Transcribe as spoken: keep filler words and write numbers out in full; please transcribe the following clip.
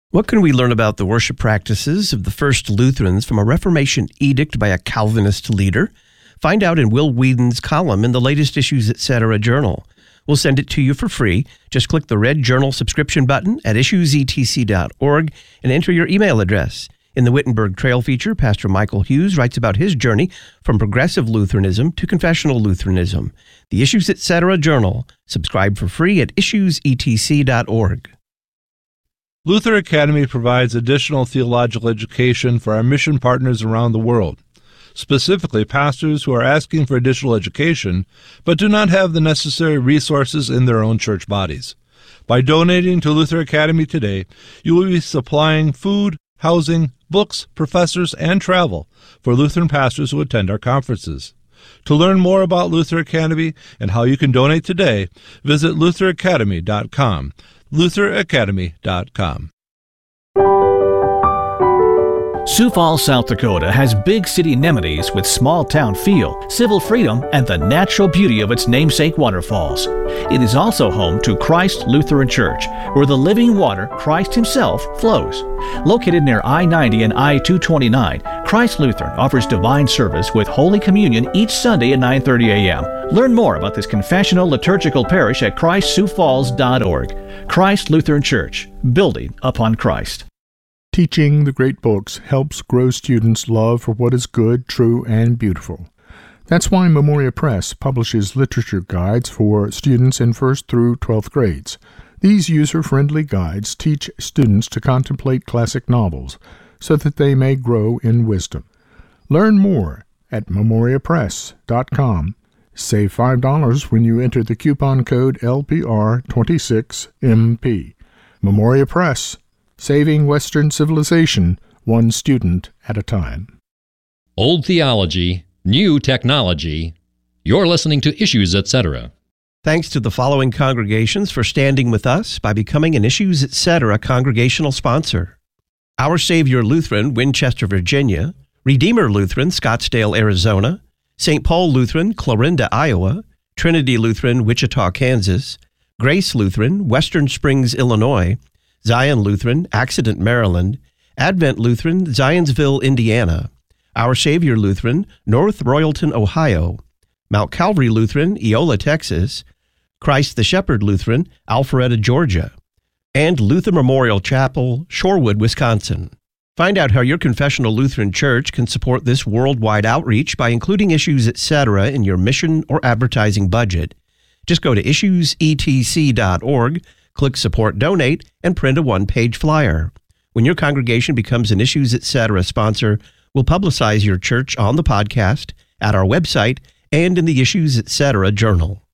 What can we learn about the worship practices of the first Lutherans from a Reformation edict by a Calvinist leader? Find out in Will Whedon's column in the latest Issues Etc. journal. We'll send it to you for free. Just click the red journal subscription button at issues e t c dot org and enter your email address. In the Wittenberg Trail feature, Pastor Michael Hughes writes about his journey from progressive Lutheranism to confessional Lutheranism. The Issues Etc. journal. Subscribe for free at issues e t c dot org. Luther Academy provides additional theological education for our mission partners around the world, specifically pastors who are asking for additional education but do not have the necessary resources in their own church bodies. By donating to Luther Academy today, you will be supplying food, housing, books, professors, and travel for Lutheran pastors who attend our conferences. To learn more about Luther Academy and how you can donate today, visit luther academy dot com. luther academy dot com. Sioux Falls, South Dakota has big city amenities with small-town feel, civil freedom, and the natural beauty of its namesake waterfalls. It is also home to Christ Lutheran Church, where the living water, Christ Himself, flows. Located near I ninety and I two twenty-nine, Christ Lutheran offers divine service with Holy Communion each Sunday at nine thirty a.m. Learn more about this confessional liturgical parish at christ sioux falls dot org. Christ Lutheran Church, building upon Christ. Teaching the great books helps grow students' love for what is good, true, and beautiful. That's why Memoria Press publishes literature guides for students in first through twelfth grades. These user-friendly guides teach students to contemplate classic novels so that they may grow in wisdom. Learn more at memoria press dot com. Save five dollars when you enter the coupon code L P R twenty-six M P. Memoria Press. Saving Western civilization, one student at a time. Old theology, new technology. You're listening to Issues Etc. Thanks to the following congregations for standing with us by becoming an Issues Etc. congregational sponsor: Our Savior Lutheran, Winchester, Virginia; Redeemer Lutheran, Scottsdale, Arizona; Saint Paul Lutheran, Clarinda, Iowa; Trinity Lutheran, Wichita, Kansas; Grace Lutheran, Western Springs, Illinois; Zion Lutheran, Accident, Maryland; Advent Lutheran, Zionsville, Indiana; Our Savior Lutheran, North Royalton, Ohio; Mount Calvary Lutheran, Eola, Texas; Christ the Shepherd Lutheran, Alpharetta, Georgia; and Luther Memorial Chapel, Shorewood, Wisconsin. Find out how your confessional Lutheran church can support this worldwide outreach by including Issues Etc. in your mission or advertising budget. Just go to issues e t c dot org, click Support Donate, and print a one-page flyer. When your congregation becomes an Issues Etc. sponsor, we'll publicize your church on the podcast, at our website, and in the Issues Etc. journal.